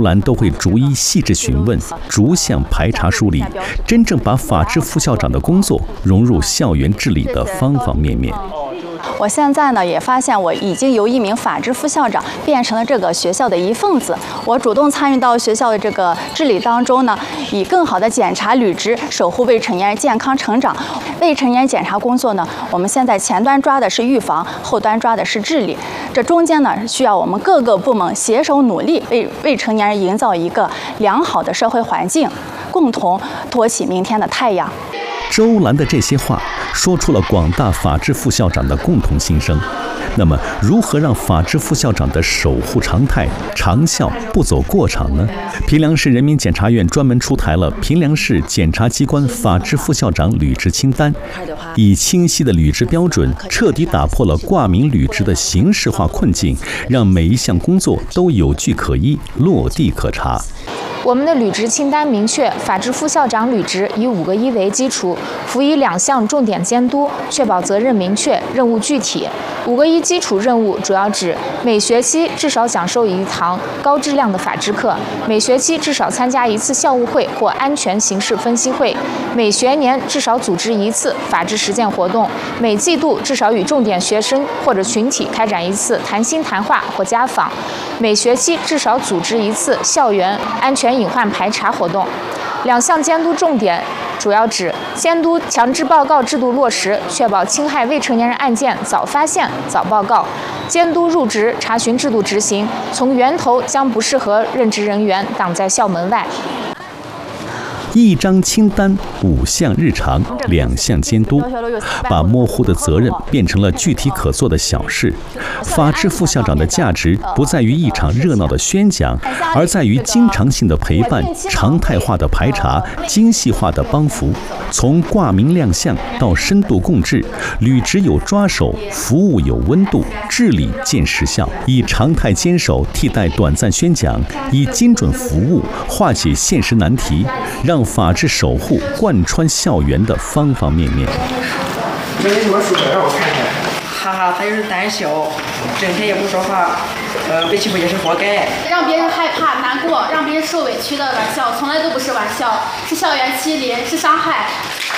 兰都会逐一细致询问，逐项排查梳理，真正把法制副校长的工作融入校园治理的方方面面。 我现在呢也发现，我已经由一名法制副校长变成了这个学校的一份子。我主动参与到学校的这个治理当中呢，以更好的检查履职，守护未成年人健康成长。未成年人检查工作呢，我们现在前端抓的是预防，后端抓的是治理。这中间呢，需要我们各个部门携手努力，为未成年人营造一个良好的社会环境，共同托起明天的太阳。 周兰的这些话说出了广大法制副校长的共同心声。那么，如何让法制副校长的守护常态、长效不走过场呢？平凉市人民检察院专门出台了平凉市检察机关法制副校长履职清单，以清晰的履职标准，彻底打破了挂名履职的形式化困境，让每一项工作都有据可依、落地可查。 我们的履职清单明确，法制副校长履职以5个一为基础，辅以2项重点监督，确保责任明确、任务具体。5个一基础任务主要指每学期至少讲授1堂高质量的法制课，每学期至少参加1次校务会或安全形势分析会，每学年至少组织1次法制实践活动，每季度至少与重点学生或者群体开展1次谈心谈话或家访，每学期至少组织1次校园安全隐患排查活动。2项监督重点主要指监督强制报告制度落实，确保侵害未成年人案件早发现、早报告；监督入职查询制度执行，从源头将不适合任职人员挡在校门外。 1张清单，5项日常，2项监督，把模糊的责任变成了具体可做的小事。法制副校长的价值不在于一场热闹的宣讲，而在于经常性的陪伴、常态化的排查、精细化的帮扶。从挂名亮相到深度共治，履职有抓手，服务有温度，治理见实效。以常态坚守替代短暂宣讲，以精准服务化解现实难题，让法治守护贯穿校园的方方面面。 这是什么书本？让我看看。哈哈，他就是胆小，整天也不说话，被欺负也是活该。 让别人害怕、难过，让别人受委屈的玩笑，从来都不是玩笑，是校园欺凌，是伤害。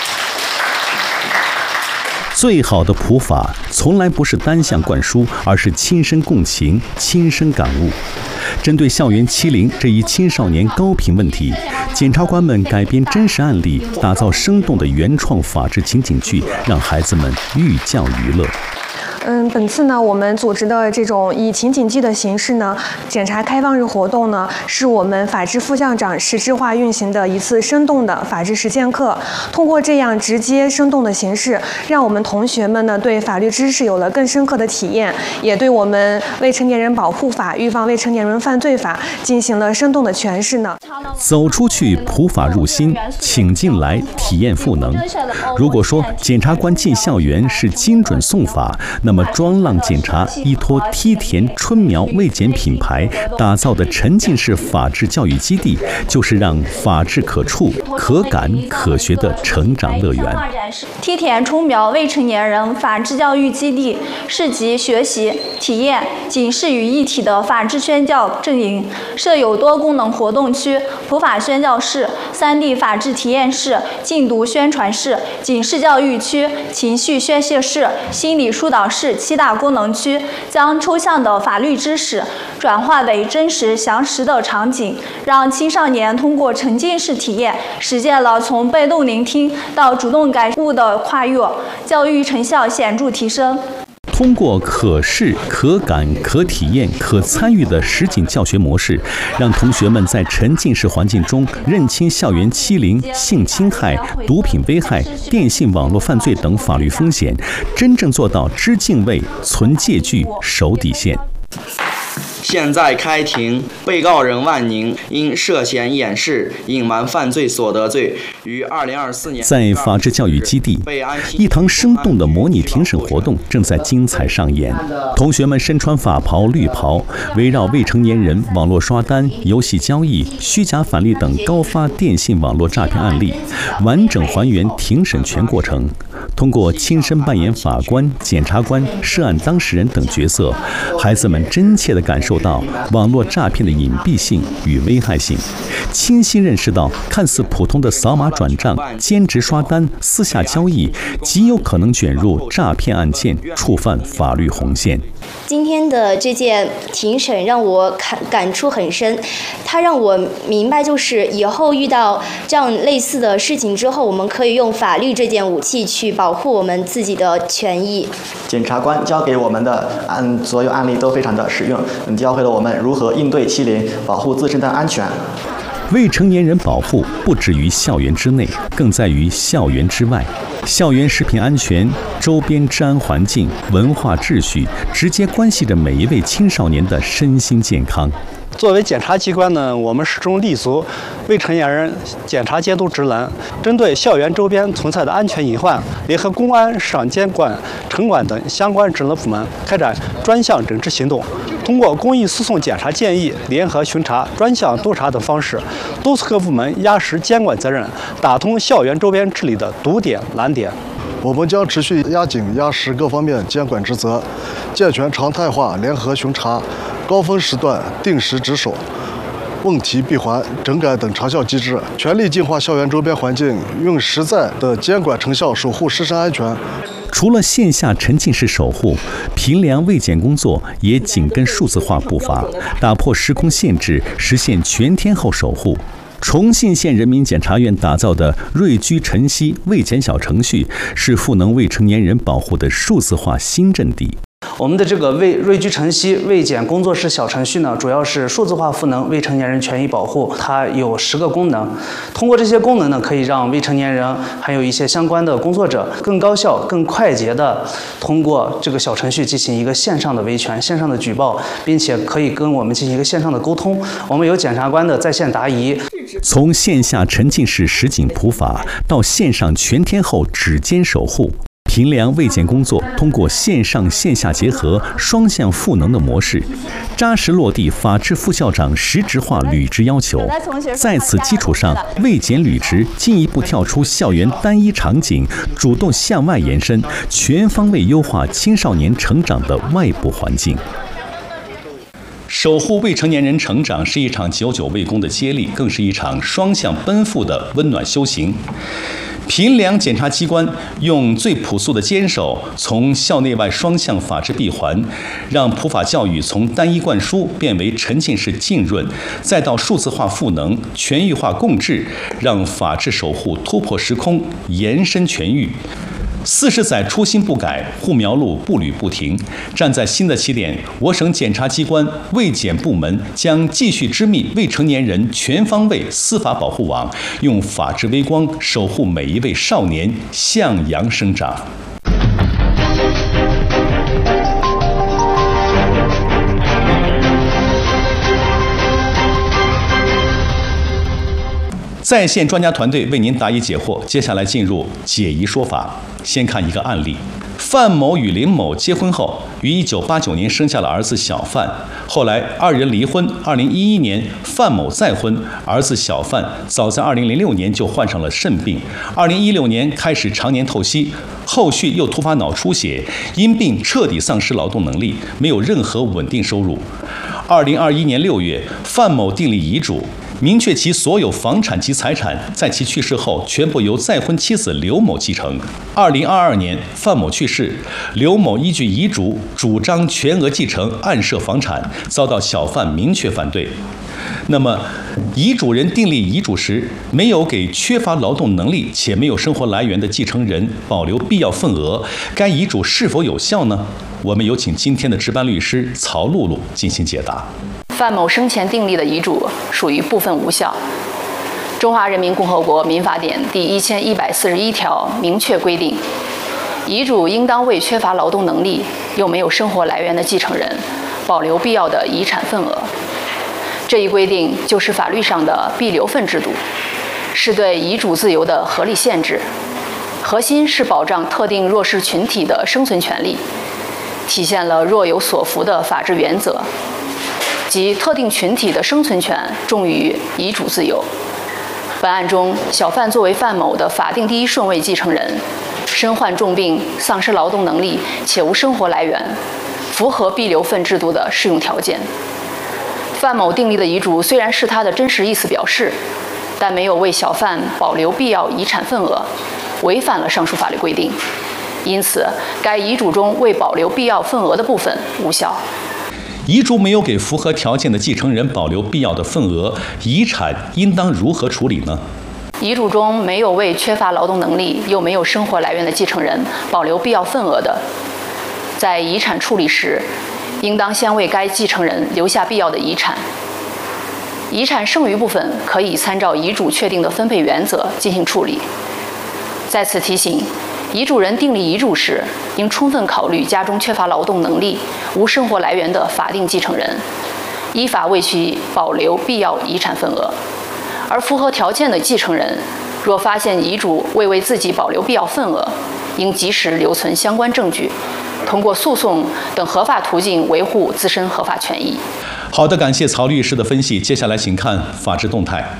最好的普法从来不是单向灌输，而是亲身共情、亲身感悟。针对校园欺凌这一青少年高频问题，检察官们改编真实案例，打造生动的原创法治情景剧，让孩子们寓教于乐。 本次呢，我们组织的这种以情景剧的形式呢，检察开放日活动呢，是我们法制副校长实质化运行的一次生动的法治实践课。通过这样直接生动的形式，让我们同学们呢对法律知识有了更深刻的体验，也对我们未成年人保护法、预防未成年人犯罪法进行了生动的诠释呢。 走出去，普法入心，请进来，体验赋能。如果说检察官进校园是精准送法，那么庄浪检察依托梯田春苗卫检品牌打造的沉浸式法治教育基地，就是让法治可触、可感、可学的成长乐园。 梯田春苗未成年人法治教育基地是集学习、体验、警示于一体的法治宣教阵营，设有多功能活动区、普法宣教室、3D 法治体验室、禁毒宣传室、警示教育区、情绪宣泄室、心理疏导室7大功能区，将抽象的法律知识转化为真实详实的场景，让青少年通过沉浸式体验，实践了从被动聆听到主动感悟的跨越，教育成效显著提升。 通过可视、可感、可体验、可参与的实景教学模式，让同学们在沉浸式环境中认清校园欺凌、性侵害、毒品危害、电信网络犯罪等法律风险，真正做到知敬畏、存戒惧、守底线。 现在开庭，被告人万宁因涉嫌掩饰、隐瞒犯罪所得罪，于2024年在法治教育基地，一堂生动的模拟庭审活动正在精彩上演。同学们身穿法袍、绿袍，围绕未成年人网络刷单、游戏交易、虚假返利等高发电信网络诈骗案例，完整还原庭审全过程。 通过亲身扮演法官、检察官、涉案当事人等角色，孩子们真切地感受到网络诈骗的隐蔽性与危害性，清晰认识到看似普通的扫码转账、兼职刷单、私下交易，极有可能卷入诈骗案件，触犯法律红线。 今天的这件庭审让我感触很深，它让我明白，就是以后遇到这样类似的事情之后，我们可以用法律这件武器去保护我们自己的权益。 检察官教给我们的所有案例都非常的实用，教会了我们如何应对欺凌，保护自身的安全。 未成年人保护不止于校园之内，更在于校园之外。校园食品安全、周边治安环境、文化秩序，直接关系着每一位青少年的身心健康。 作为检察机关呢，我们始终立足未成年人检查监督职能，针对校园周边存在的安全隐患，联合公安、市场监管、城管等相关职能部门开展专项整治行动。通过公益诉讼检查建议、联合巡查、专项督查等方式，督促各部门压实监管责任，打通校园周边治理的堵点难点。 我们将持续压紧压实各方面监管职责，健全常态化联合巡查、高峰时段定时值守、问题闭环、整改等查校机制，全力净化校园周边环境，用实在的监管成效守护师生安全。 除了线下沉浸式守护，评量卫检工作也紧跟数字化步伐，打破时空限制，实现全天候守护。重庆县人民检察院打造的瑞居晨曦卫检小程序，是赋能未成年人保护的数字化新阵地。 我们的这个瑞居晨曦卫检工作室小程序呢，主要是数字化赋能未成年人权益保护。它有10个功能，通过这些功能呢，可以让未成年人还有一些相关的工作者更高效、更快捷的通过这个小程序进行一个线上的维权、线上的举报，并且可以跟我们进行一个线上的沟通。我们有检察官的在线答疑。 从线下沉浸式实景普法到线上全天候指尖守护。评量卫检工作通过线上线下结合、双向赋能的模式，扎实落地法制副校长实质化履职要求。在此基础上，卫检履职进一步跳出校园单一场景，主动向外延伸，全方位优化青少年成长的外部环境。守护未成年人成长是一场久久未功的接力，更是一场双向奔赴的温暖修行。评量检察机关用最朴素的坚守，从校内外双向法治闭环，让普法教育从单一灌输变为沉浸式浸润，再到数字化赋能、全域化共治，让法治守护突破时空，延伸全域。40载初心不改，护苗路步履不停。站在新的起点，我省检察机关卫检部门将继续织密未成年人全方位司法保护网，用法治微光守护每一位少年向阳生长。在线专家团队为您答疑解惑，接下来进入解疑说法。先看一个案例：范某与林某结婚后，于1989年生下了儿子小范。后来二人离婚，2011年范某再婚，儿子小范早在2006年就患上了肾病，2016年开始常年透析，后续又突发脑出血，因病彻底丧失劳动能力，没有任何稳定收入。2021年6月，范某订立遗嘱，明确其所有房产及财产在其去世后全部由再婚妻子刘某继承。2022年，范某去世，刘某依据遗嘱主张全额继承案涉房产，遭到小范明确反对。那么，遗嘱人订立遗嘱时，没有给缺乏劳动能力且没有生活来源的继承人保留必要份额，该遗嘱是否有效呢？我们有请今天的值班律师曹露露进行解答。 范某生前订立的遗嘱属于部分无效。中华人民共和国民法典第1141条明确规定，遗嘱应当为缺乏劳动能力又没有生活来源的继承人保留必要的遗产份额。这一规定就是法律上的必留份制度，是对遗嘱自由的合理限制，核心是保障特定弱势群体的生存权利，体现了若有所扶的法治原则，即特定群体的生存权重于遗嘱自由。本案中，小范作为范某的法定第一顺位继承人， 身患重病、丧失劳动能力且无生活来源，符合必留份制度的适用条件。范某订立的遗嘱虽然是他的真实意思表示，但没有为小范保留必要遗产份额，违反了上述法律规定，因此该遗嘱中未保留必要份额的部分无效。 遗嘱没有给符合条件的继承人保留必要的份额，遗产应当如何处理呢？ 遗嘱中没有为缺乏劳动能力又没有生活来源的继承人保留必要份额的，在遗产处理时，应当先为该继承人留下必要的遗产。遗产剩余部分可以参照遗嘱确定的分配原则进行处理。在此提醒，遗嘱人订立遗嘱时，应充分考虑家中缺乏劳动能力、无生活来源的法定继承人，依法为其保留必要遗产份额。而符合条件的继承人，若发现遗嘱未为自己保留必要份额，应及时留存相关证据，通过诉讼等合法途径维护自身合法权益。 好的，感谢曹律师的分析。接下来请看法治动态。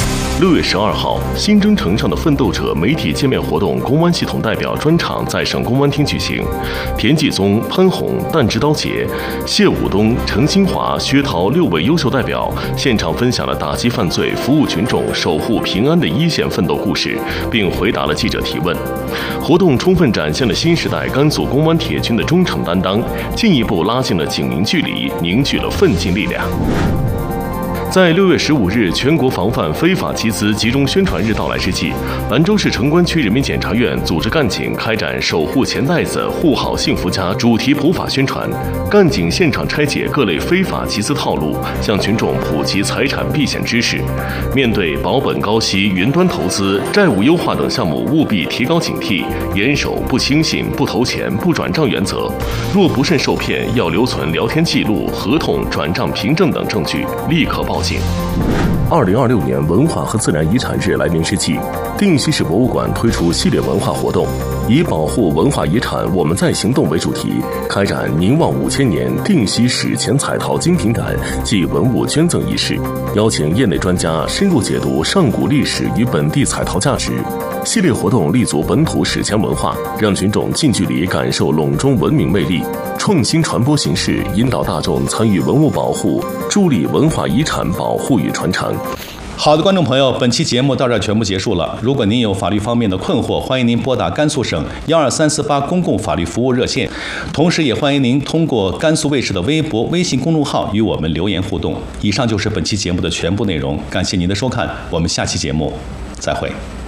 6月12号，新征程上的奋斗者媒体见面活动公安系统代表专场在省公安厅举行。田继宗、潘红、弹指刀姐、谢武东、程新华、薛涛6位优秀代表现场分享了打击犯罪、服务群众、守护平安的一线奋斗故事，并回答了记者提问。活动充分展现了新时代甘肃公安铁军的忠诚担当，进一步拉近了警民距离，凝聚了奋进力量。在6月15日全国防范非法集资集中宣传日到来之际，兰州市城关区人民检察院组织干警开展守护钱袋子、护好幸福家主题普法宣传。干警现场拆解各类非法集资套路，向群众普及财产避险知识。面对保本高息、云端投资、债务优化等项目，务必提高警惕，严守不轻信、不投钱、不转账原则。若不慎受骗，要留存聊天记录、合同、转账凭证等证据，立刻报警。2026年文化和自然遗产日来临之际，定西市博物馆推出系列文化活动，以保护文化遗产我们在行动为主题，开展凝望5000年定西史前彩陶精品展暨文物捐赠仪式，邀请业内专家深入解读上古历史与本地彩陶价值。系列活动立足本土史前文化，让群众近距离感受陇中文明魅力，创新传播形式，引导大众参与文物保护，助力文化遗产保护与传承。 好的，观众朋友，本期节目到这儿全部结束了。如果您有法律方面的困惑，欢迎您拨打甘肃省12348公共法律服务热线，同时也欢迎您通过甘肃卫视的微博、微信公众号与我们留言互动。以上就是本期节目的全部内容，感谢您的收看，我们下期节目再会。